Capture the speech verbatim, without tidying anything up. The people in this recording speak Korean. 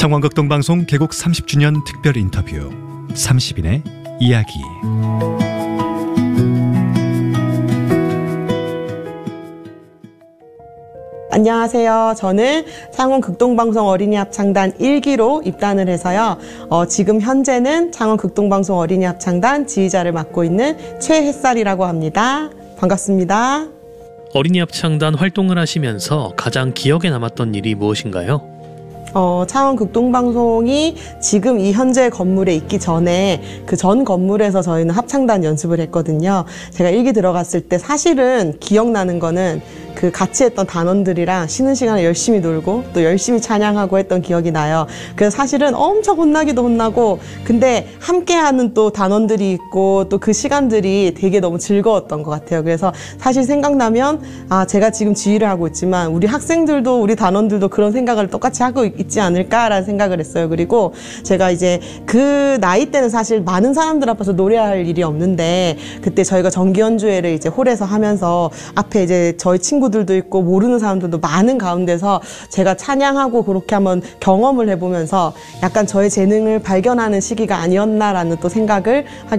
창원극동방송 개국 삼십 주년 특별 인터뷰 삼십 인의 이야기. 안녕하세요. 저는 창원극동방송 어린이합창단 일 기로 입단을 해서요. 어, 지금 현재는 창원극동방송 어린이합창단 지휘자를 맡고 있는 최햇살이라고 합니다. 반갑습니다. 어린이합창단 활동을 하시면서 가장 기억에 남았던 일이 무엇인가요? 어, 창원극동방송이 지금 이 현재 건물에 있기 전에 그 전 건물에서 저희는 합창단 연습을 했거든요. 제가 일 기 들어갔을 때 사실은 기억나는 거는 그 같이 했던 단원들이랑 쉬는 시간에 열심히 놀고 또 열심히 찬양하고 했던 기억이 나요. 그래서 사실은 엄청 혼나기도 혼나고, 근데 함께하는 또 단원들이 있고 또 그 시간들이 되게 너무 즐거웠던 것 같아요. 그래서 사실 생각나면 아, 제가 지금 지휘를 하고 있지만 우리 학생들도 우리 단원들도 그런 생각을 똑같이 하고 있지 않을까라는 생각을 했어요. 그리고 제가 이제 그 나이 때는 사실 많은 사람들 앞에서 노래할 일이 없는데, 그때 저희가 정기 연주회를 이제 홀에서 하면서 앞에 이제 저희 친구 들도 있고 모르는 사람들도 많은 가운데서 제가 찬양하고 그렇게 한번 경험을 해보면서 약간 저의 재능을 발견하는 시기가 아니었나라는 또 생각을 하게